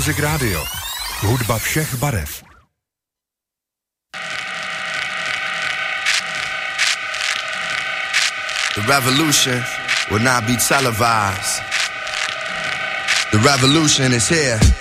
Music Radio. Hudba všech barev. The revolution will not be televised. The revolution is here.